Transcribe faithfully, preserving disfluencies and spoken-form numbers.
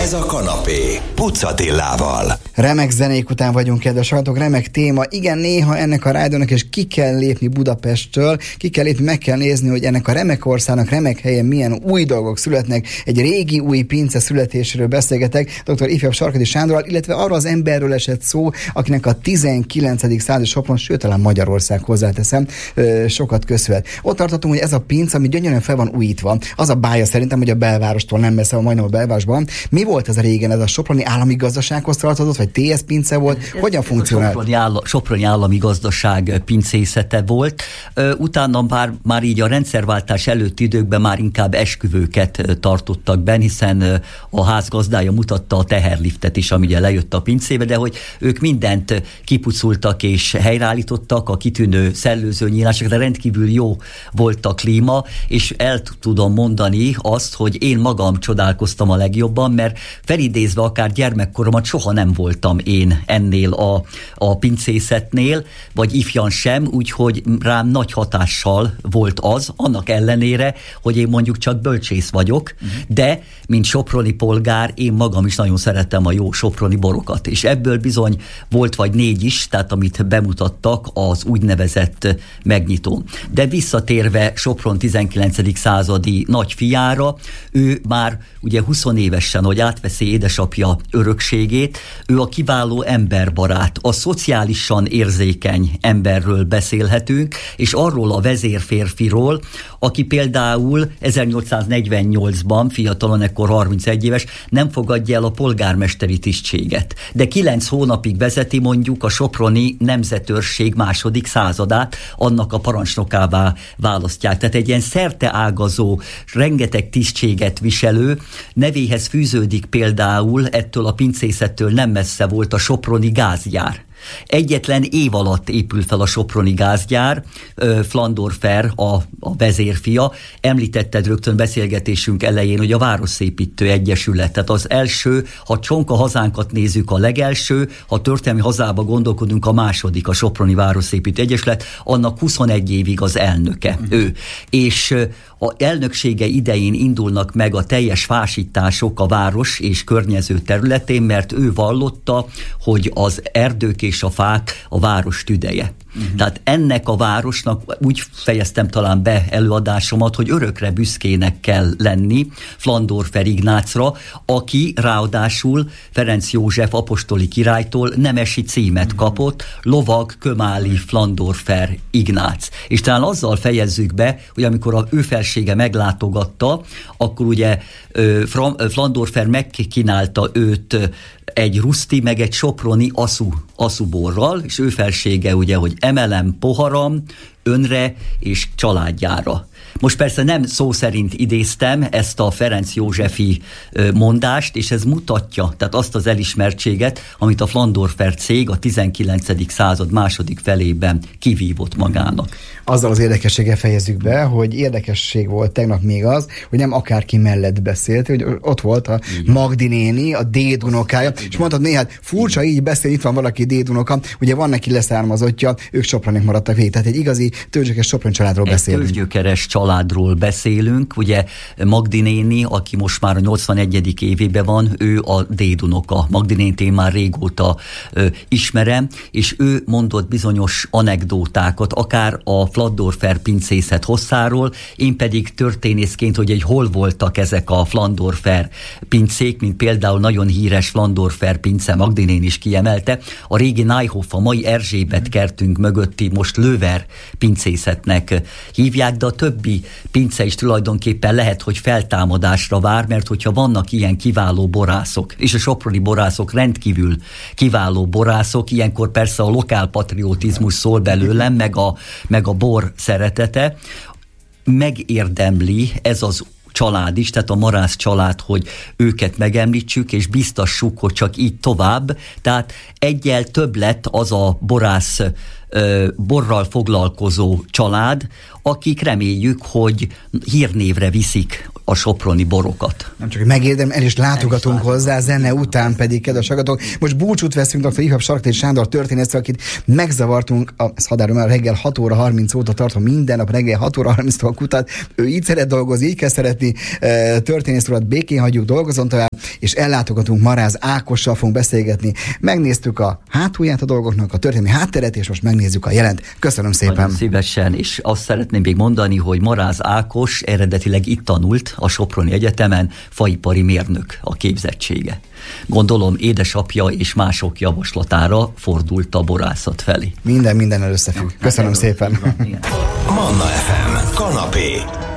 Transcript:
Ez a kanapé Puc Attilával. Remek zenék után vagyunk, kedves hallgatók, remek téma. Igen, néha ennek a rádiónak és ki kell lépni Budapesttől, ki kell lépni, meg kell nézni, hogy ennek a remek országnak, remek helyen milyen új dolgok születnek. Egy régi új pince születéséről beszélgetek dr. Ifjabb Sarkadi Sándorral, illetve arról az emberről esett szó, akinek a tizenkilencedik századi Sopron, sőt, talán Magyarország, hozzáteszem, sokat köszönhet. Ott tartottunk, hogy ez a pince, ami gyönyörűen fel van újítva. Az a bája szerintem, hogy a belvárostól nem messze, majdnem a belvárosban. Mi volt ez a régen? Ez a Soproni Állami Gazdasághoz tartozott, vagy té es pince volt? Hogyan funkcionált? Soproni, áll- Soproni Állami Gazdaság pincészete volt. Utána már, már így a rendszerváltás előtti időkben már inkább esküvőket tartottak benn, hiszen a házgazdája mutatta a teherliftet is, ami ugye lejött a pincébe, de hogy ők mindent kipucultak és helyreállítottak, a kitűnő szellőző nyílások, de rendkívül jó volt a klíma, és el tudom mondani azt, hogy én magam csodálkoztam a legjobban, mert felidézve akár gyermekkoromat soha nem voltam én ennél a, a pincészetnél, vagy ifjan sem, úgyhogy rám nagy hatással volt az, annak ellenére, hogy én mondjuk csak bölcsész vagyok, uh-huh. de mint soproni polgár, én magam is nagyon szeretem a jó soproni borokat, és ebből bizony volt vagy négy is, tehát amit bemutattak az úgynevezett megnyitó. De visszatérve Sopron tizenkilencedik századi nagyfiára, ő már ugye húsz évesen, hogy átveszi édesapja örökségét, ő a kiváló emberbarát, a szociálisan érzékeny emberről beszélhetünk, és arról a vezérférfiról, aki például ezernyolcszáznegyvennyolcban, fiatalon, ekkor harmincegy éves, nem fogadja el a polgármesteri tisztséget. De kilenc hónapig vezeti mondjuk a soproni nemzetőrség második századát, annak a parancsnokává választják. Tehát egy ilyen szerteágazó, rengeteg tisztséget viselő, nevéhez fűződik például, ettől a pincészettől nem messze volt a soproni gázgyár. Egyetlen év alatt épül fel a soproni gázgyár, Flandorfer a, a vezérfia. Említetted rögtön beszélgetésünk elején, hogy a Városszépítő Egyesület. Tehát az első, ha csonka hazánkat nézzük, a legelső, ha történelmi hazába gondolkodunk, a második, a Soproni Városszépítő Egyesület, annak huszonegy évig az elnöke uh-huh. ő. És a elnöksége idején indulnak meg a teljes fásítások a város és környező területén, mert ő vallotta, hogy az erdők és a fák a város tüdeje. Uh-huh. Tehát ennek a városnak, úgy fejeztem talán be előadásomat, hogy örökre büszkének kell lenni Flandorfer Ignácra, aki ráadásul Ferenc József apostoli királytól nemesi címet uh-huh. kapott, lovag Kömáli Flandorfer Ignác. És talán azzal fejezzük be, hogy amikor a ő felsége meglátogatta, akkor ugye Flandorfer megkínálta őt egy ruszti, meg egy soproni aszú, aszúborral, és ő felsége ugye, hogy emelem poharam önre és családjára. Most persze nem szó szerint idéztem ezt a Ferenc Józsefi mondást, és ez mutatja, tehát azt az elismertséget, amit a Flandorfer cég a tizenkilencedik század második felében kivívott magának. Azzal az érdekességgel fejezzük be, hogy érdekesség volt tegnap még az, hogy nem akárki mellett beszélt, hogy ott volt a Magdi néni, a dédunokája, és mondtad néha, furcsa így beszél, itt van valaki dédunoka, ugye van neki leszármazottja, ők sopronik maradtak végig, tehát egy igazi tőzsgyökeres sopron családról egy beszélünk. Tőzsgyökeres családról beszélünk, ugye Magdi néni, aki most már a nyolcvanegyedik évében van, ő a dédunoka. Magdi nénit én már régóta ö, ismerem, és ő mondott bizonyos anekdótákat, akár a Flandorfer pincészet hosszáról, én pedig történészként, hogy egy hol voltak ezek a Flandorfer pincék, mint például nagyon híres Flandorfer pince, Magdi néni is kiemelte, a régi Nijhoff, a mai Erzsébet kertünk mögötti, most Löwer pincészetnek hívják, de a többi pince is tulajdonképpen lehet, hogy feltámadásra vár, mert hogyha vannak ilyen kiváló borászok, és a soproni borászok rendkívül kiváló borászok, ilyenkor persze a lokálpatriotizmus szól belőlem, meg a, meg a bor szeretete, megérdemli ez az család is, tehát a Marász család, hogy őket megemlítsük, és biztassuk, hogy csak így tovább. Tehát egyel több lett az a borász borral foglalkozó család, akik reméljük, hogy hírnévre viszik a soproni borokat. Nem csak megérdem, el is látogatunk el is hozzá, zene után pedig, kedves hallgatók. Most búcsút veszünk dr. Ifab Sarktai Sándor történésztől, akit megzavartunk, a, ezt hadárom el, reggel hat óra harminc óta tartom, minden nap reggel hat óra harminctól kutat. Ő így szeret dolgozni, így kell szeretni, történész urat békén hagyjuk, dolgozon tovább, és ellátogatunk Maráz Ákossal, fogunk beszélgetni. Megnéztük a hátulját a dolgoknak, a történelmi hátteret, és most megnézzük a jelent. Köszönöm szépen. Nagyon szívesen, és azt szeretném még mondani, hogy Maráz Ákos eredetileg itt tanult a Soproni Egyetemen, faipari mérnök a képzettsége. Gondolom édesapja és mások javaslatára fordult a borászat felé. Minden minden összefügg. Köszönöm szépen. Manna ef em, kanapé.